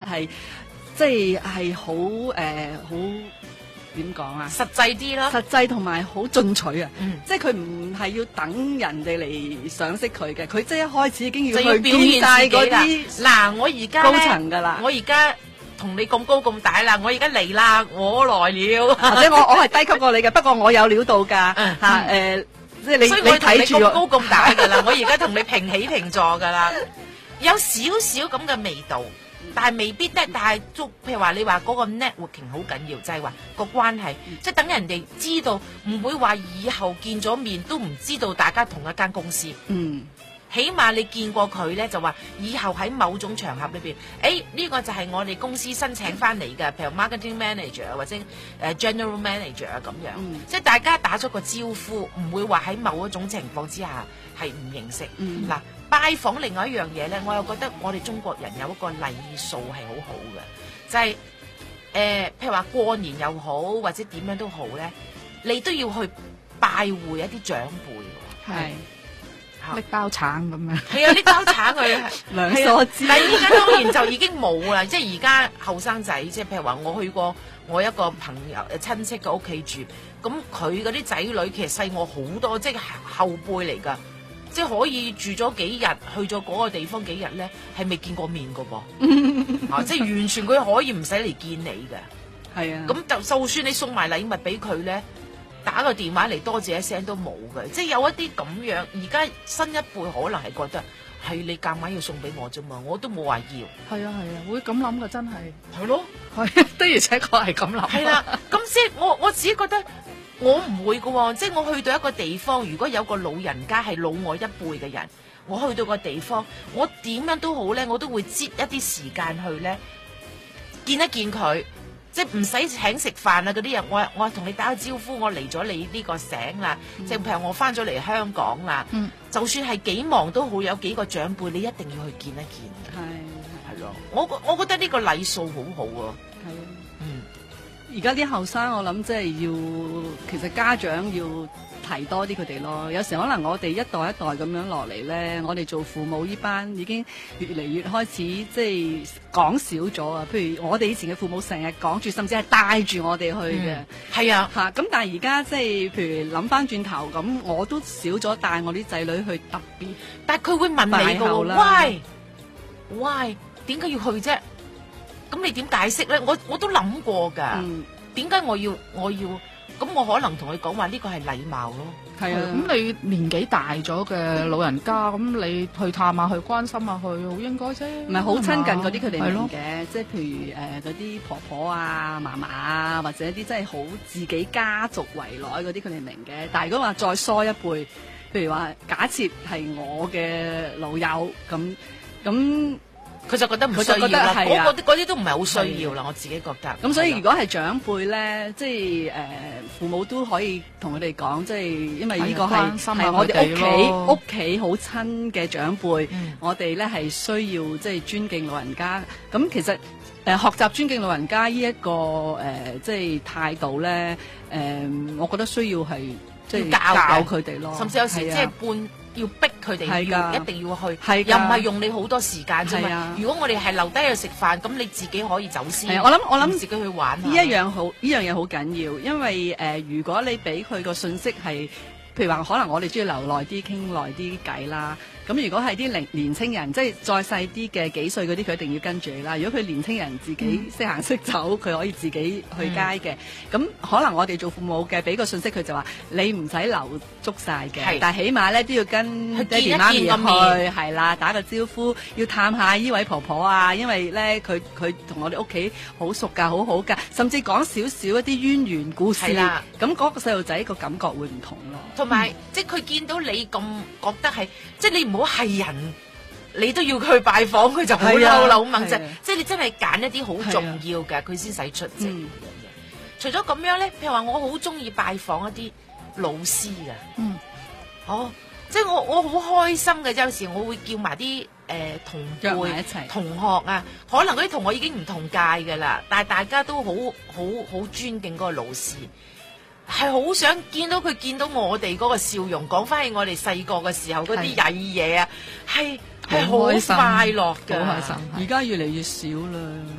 係即係好好點講啊？ 實際啲咯， 實際同埋好進取啊！ 嗯即係佢唔係要等人哋嚟賞識佢嘅，佢即係一開始已經要去就要表現見晒嗰自己啦。 啲嗱，我而家高咧層㗎啦， 我而家同你咁高咁大啦，我而家嚟啦，我來了。 或者我係低級過你嘅，不過我有料到㗎嗯嚇即係你所以我同你睇住咁高咁大㗎啦，我而家同你平起平坐㗎啦，有少少咁嘅味道，但係未必咧。但係譬如話你話嗰個 networking 好緊要，就係話個關係，即係等人哋知道，唔會話以後見咗面都唔知道大家同一間公司。 嗯。 起碼你見過佢咧，就話以後喺某種場合裏邊，呢個就係我哋公司申請翻嚟嘅，譬如 marketing manager 或者general manager 啊咁樣，即係大家打咗個招呼，唔會話喺某一種情況之下係唔認識。嗱、拜訪另外一樣嘢咧，我又覺得我哋中國人有一個禮數係好好嘅，就係、譬如話過年又好或者點樣都好咧，你都要去拜會一啲長輩。 係拎包橙咁樣， 係啊，拎包橙佢兩梳枝。 但係依家當然就已經冇啦，即係而家後生仔，即係譬如話我去過我一個朋友親戚嘅屋企住，咁佢嗰啲仔女其實細我好多，即係後輩嚟㗎，即係可以住咗幾日，去咗嗰個地方幾日咧，係未見過面㗎噃，即係完全佢可以唔使嚟見你嘅。 係啊， 咁就算你送埋禮物俾佢咧，打個電話嚟多謝一聲都冇嘅，即係有一啲咁樣。而家新一輩可能係覺得係你夾硬要送俾我啫嘛，我都冇話要。 係啊係啊，會咁諗嘅真係， 係咯， 係的而且確係咁諗。 係啦，咁即係我自己覺得我唔會嘅喎，即係我去到一個地方，如果有個老人家係老我一輩嘅人，我去到個地方，我點樣都好咧，我都會擠一啲時間去咧見一見佢。即係唔使請食飯啊嗰啲人，我同你打個招呼，我嚟咗你呢個省啦，即係譬如我翻咗嚟香港啦，就算係幾忙都好，有幾個長輩你一定要去見一見。係咯，我覺得呢個禮數好好啊。 係啊，而家啲後生我諗即係要，其實家長要提多啲佢哋咯。有時可能我哋一代一代咁樣落嚟咧，我哋做父母呢班已經越嚟越開始即係講少咗啊。譬如我哋以前嘅父母成日講住，甚至係帶住我哋去嘅。 係啊， 嚇咁但係而家即係譬如諗翻轉頭咁，我都少咗帶我啲仔女去特別。 但係佢會問你㗎，why 點解要去啫？咁你點解釋咧？我都諗過㗎。點解我要？咁我可能同佢講話呢個係禮貌咯。 係啊， 咁你年紀大咗嘅老人家，咁你去探下佢，關心下佢，好應該啫。 唔係好親近嗰啲佢哋明係嘅，即係譬如嗰啲婆婆啊、嫲嫲啊，或者一啲真係好自己家族圍內嗰啲佢哋明嘅。但係如果話再疏一輩，譬如話假設係我嘅老友咁。 佢就覺得唔需要啦，嗰啲都唔係好需要啦，我自己覺得。 咁所以如果係長輩咧，即係父母都可以同佢哋講，即係因為呢個係我哋屋企好親嘅長輩，我哋咧係需要即係尊敬老人家。咁其實學習尊敬老人家呢一個即係態度咧，我覺得需要係即係教佢哋咯， 甚至有時即係要逼佢哋一定要去，又唔係用你好多時間啫嘛。如果我哋係留低去食飯，咁你自己可以走先。我諗自己去玩。呢一樣嘢好緊要，因為如果你俾佢個信息係，譬如話可能我哋中意留耐啲傾耐啲偈啦。咁如果係啲年青人，即係再細啲嘅幾歲嗰啲，佢一定要跟住你啦。如果佢年青人自己識行識走，佢可以自己去街嘅。咁可能我哋做父母嘅俾個信息佢就話，你唔使留足晒嘅，但係起碼咧都要跟爹哋媽咪去，係啦，打個招呼，要探下呢位婆婆啊，因為咧佢同我哋屋企好熟㗎，好好㗎，甚至講少少一啲淵源故事。咁嗰個細路仔個感覺會唔同咯。 同埋即係佢見到你咁覺得係，即係你唔好係人，你都要去拜訪佢就好嬲啦，好猛啫！即係你真係揀一啲好重要嘅，佢先使出席。除咗咁樣咧，譬如話我好中意拜訪一啲老師㗎。即係我好開心嘅，有時我會叫埋啲同輩同學啊，可能嗰啲同學已經唔同屆㗎啦，但係大家都好尊敬嗰個老師。係好想見到佢，見到我哋嗰個笑容，講翻起我哋細個嘅時候嗰啲曳嘢啊，係好快樂㗎。 好開心， 而家越嚟越少啦。